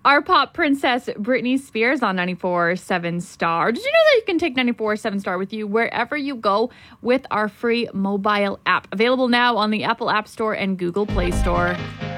Our pop princess Britney Spears on 94.7 Star. Did you know that you can take 94.7 Star with you wherever you go with our free mobile app? Available now on the Apple App Store and Google Play Store.